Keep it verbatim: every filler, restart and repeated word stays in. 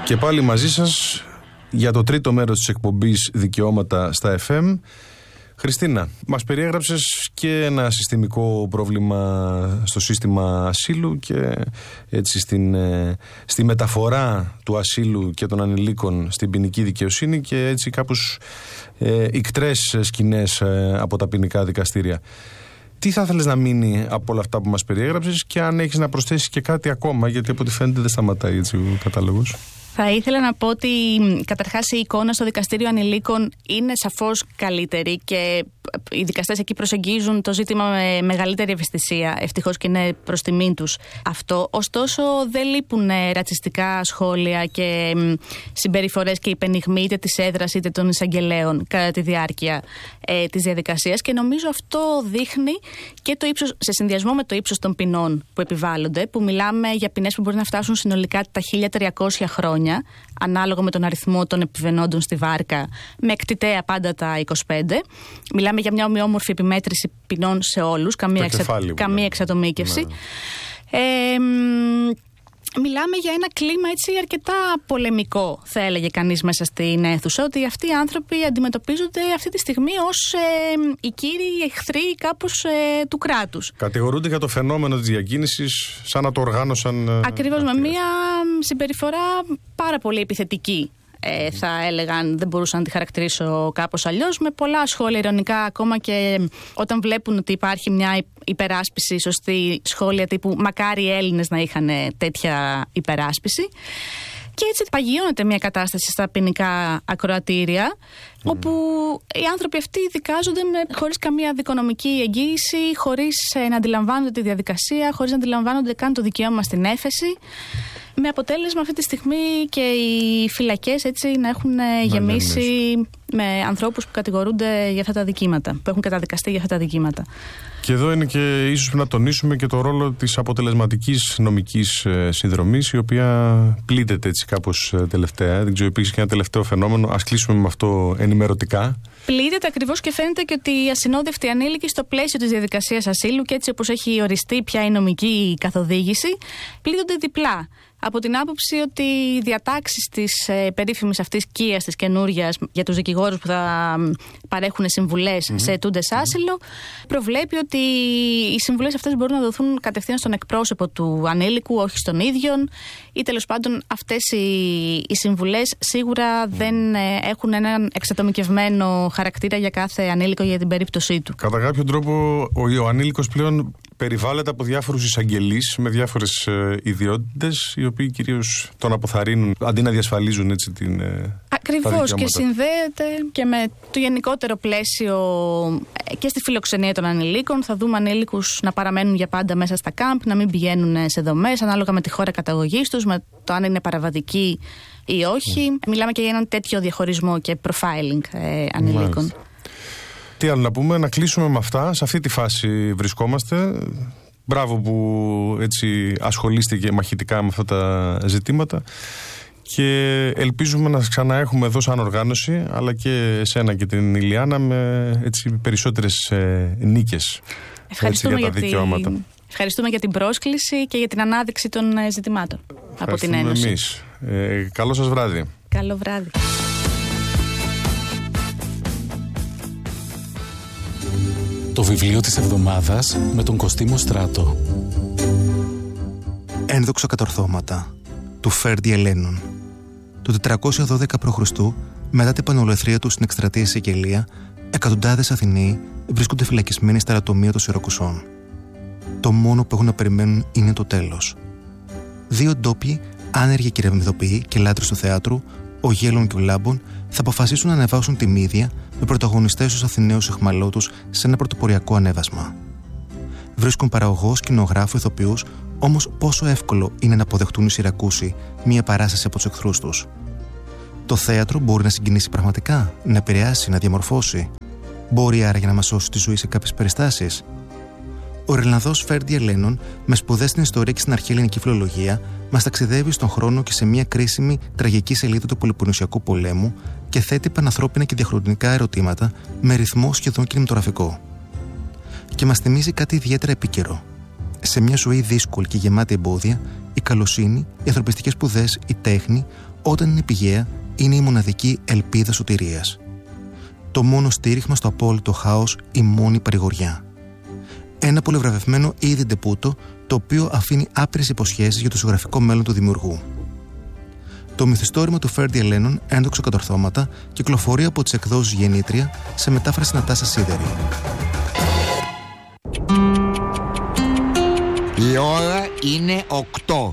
Και πάλι μαζί σας για το τρίτο μέρος της εκπομπής Δικαιώματα στα εφ εμ. Χριστίνα, μας περιέγραψες και ένα συστημικό πρόβλημα στο σύστημα ασύλου και έτσι στην, στη μεταφορά του ασύλου και των ανηλίκων στην ποινική δικαιοσύνη και έτσι κάπως ε, ικτρές σκηνές ε, από τα ποινικά δικαστήρια. Τι θα ήθελες να μείνει από όλα αυτά που μας περιέγραψες και αν έχεις να προσθέσεις και κάτι ακόμα, γιατί από ό,τι φαίνεται δεν σταματάει έτσι ο κατάλογος. Θα ήθελα να πω ότι καταρχάς η εικόνα στο δικαστήριο ανηλίκων είναι σαφώς καλύτερη και οι δικαστές εκεί προσεγγίζουν το ζήτημα με μεγαλύτερη ευαισθησία. Ευτυχώς και είναι προς τιμήν τους αυτό. Ωστόσο, δεν λείπουν ρατσιστικά σχόλια και συμπεριφορές και υπενιγμοί είτε της έδρας είτε των εισαγγελέων κατά τη διάρκεια ε, της διαδικασίας. Και νομίζω αυτό δείχνει και το ύψος, σε συνδυασμό με το ύψος των ποινών που επιβάλλονται, που μιλάμε για ποινές που μπορεί να φτάσουν συνολικά τα χίλια τριακόσια χρόνια, ανάλογα με τον αριθμό των επιβαινόντων στη βάρκα, με εκτιτέα πάντα τα είκοσι πέντε. Μιλάμε για μια ομοιόμορφη επιμέτρηση ποινών σε όλους, καμία, εξα... καμία εξατομίκευση. Ναι. Ε, μιλάμε για ένα κλίμα έτσι αρκετά πολεμικό, θα έλεγε κανείς μέσα στην αίθουσα, ότι αυτοί οι άνθρωποι αντιμετωπίζονται αυτή τη στιγμή ως ε, οι κύριοι εχθροί κάπως ε, του κράτους. Κατηγορούνται για το φαινόμενο της διακίνησης σαν να το οργάνωσαν. Ακριβώς, με μια συμπεριφορά πάρα πολύ επιθετική. Ε, θα έλεγαν, δεν μπορούσα να τη χαρακτηρίσω κάπως αλλιώς, με πολλά σχόλια ειρωνικά, ακόμα και όταν βλέπουν ότι υπάρχει μια υπεράσπιση, σωστή σχόλια τύπου μακάρι οι Έλληνες να είχαν τέτοια υπεράσπιση. Και έτσι παγιώνεται μια κατάσταση στα ποινικά ακροατήρια, mm. όπου οι άνθρωποι αυτοί δικάζονται με, χωρίς καμία δικονομική εγγύηση, χωρίς ε, να αντιλαμβάνονται τη διαδικασία, χωρίς να αντιλαμβάνονται καν το δικαίωμα στην έφεση. Με αποτέλεσμα αυτή τη στιγμή και οι φυλακές έτσι να έχουν γεμίσει με ανθρώπους που κατηγορούνται για αυτά τα δικήματα, που έχουν καταδικαστεί για αυτά τα δικήματα. Και εδώ είναι και ίσως να τονίσουμε και το ρόλο της αποτελεσματικής νομικής συνδρομής, η οποία πλήττεται έτσι κάπως τελευταία. Δεν ξέρω, υπήρξε και ένα τελευταίο φαινόμενο. Ας κλείσουμε με αυτό ενημερωτικά. Πλήττεται ακριβώς και φαίνεται και ότι οι ασυνόδευτοι ανήλικοι στο πλαίσιο της διαδικασίας ασύλου και έτσι όπως έχει οριστεί πια η νομική καθοδήγηση, πλήττονται διπλά. Από την άποψη ότι οι διατάξεις της ε, περίφημης αυτής κίας της καινούριας για τους δικηγόρους που θα παρέχουν συμβουλές mm-hmm. σε αιτούντες άσυλο, προβλέπει ότι οι συμβουλές αυτές μπορούν να δοθούν κατευθείαν στον εκπρόσωπο του ανήλικου, όχι στον ίδιον, ή τέλος πάντων αυτές οι, οι συμβουλές σίγουρα mm. δεν ε, έχουν έναν εξατομικευμένο χαρακτήρα για κάθε ανήλικο για την περίπτωσή του. Κατά κάποιο τρόπο ο, ο ανήλικος πλέον περιβάλλεται από διάφορους εισαγγελείς με διάφορες ε, ιδιότητες, οι οποίοι κυρίως τον αποθαρρύνουν αντί να διασφαλίζουν έτσι την. Ε, Ακριβώς, και συνδέεται και με το γενικότερο πλαίσιο ε, και στη φιλοξενία των ανηλίκων. Θα δούμε ανήλικους να παραμένουν για πάντα μέσα στα κάμπ, να μην πηγαίνουν σε δομές, ανάλογα με τη χώρα καταγωγής τους, με το αν είναι παραβατική ή όχι. Mm. Μιλάμε και για έναν τέτοιο διαχωρισμό και profiling ε, ανηλίκων. Μάλιστα. Τι άλλο να πούμε, να κλείσουμε με αυτά. Σε αυτή τη φάση βρισκόμαστε. Μπράβο που έτσι ασχολήστηκε μαχητικά με αυτά τα ζητήματα και ελπίζουμε να ξαναέχουμε εδώ σαν οργάνωση, αλλά και εσένα και την Ηλιάνα, με έτσι περισσότερες ε, νίκες. Ευχαριστούμε έτσι, για τα δικαιώματα. Τη... Ευχαριστούμε για την πρόσκληση και για την ανάδειξη των ζητημάτων από την Ένωση. Εμείς. Ε, καλό σας βράδυ. Καλό βράδυ. Το βιβλίο της εβδομάδας με τον Κωστίμο Στράτο. Ένδοξα κατορθώματα του Φέρντι Ελένων. Το τετρακόσια δώδεκα π.Χ., μετά την πανολεθρία του στην εκστρατεία Σικελία, εκατοντάδες Αθηναίοι βρίσκονται φυλακισμένοι στα λατομεία των Σιρακουσών. Το μόνο που έχουν να περιμένουν είναι το τέλος. Δύο ντόπιοι, άνεργοι κυρεμιδοποιοί και λάτρεις του θεάτρου, ο Γέλων και ο Λάμπων, θα αποφασίσουν να ανεβάσουν τη Μύδια με πρωταγωνιστές τους Αθηναίους αιχμαλώτους σε ένα πρωτοποριακό ανέβασμα. Βρίσκουν παραγωγό, σκηνογράφο, ηθοποιούς, όμως πόσο εύκολο είναι να αποδεχτούν οι Σιρακούσοι μία παράσταση από τους εχθρούς τους. Το θέατρο μπορεί να συγκινήσει πραγματικά, να επηρεάσει, να διαμορφώσει. Μπορεί άραγε να μας σώσει τη ζωή σε κάποιες περιστάσεις. Ο Ιρλανδός Φέρντι Ελένων, με σπουδές στην ιστορία και στην αρχαία ελληνική φιλολογία, μας ταξιδεύει στον χρόνο και σε μια κρίσιμη τραγική σελίδα του Πελοποννησιακού πολέμου και θέτει πανανθρώπινα και διαχρονικά ερωτήματα με ρυθμό σχεδόν κινηματογραφικό. Και μας θυμίζει κάτι ιδιαίτερα επίκαιρο. Σε μια ζωή δύσκολη και γεμάτη εμπόδια, η καλοσύνη, οι ανθρωπιστικές σπουδές, η τέχνη, όταν είναι πηγαία, είναι η μοναδική ελπίδα σωτηρίας. Το μόνο στήριγμα στο απόλυτο χάος, η μόνη παρηγοριά. Ένα πολυβραβευμένο ήδη ντεπούτο, το οποίο αφήνει άπειρες υποσχέσεις για το ζωγραφικό μέλλον του δημιουργού. Το μυθιστόρημα του Φέρντι Ελένον, Ένδοξο κατορθώματα, κυκλοφορεί από τις εκδόσεις Γεννήτρια σε μετάφραση Νατάσα Σίδερη. Η ώρα είναι οκτώ.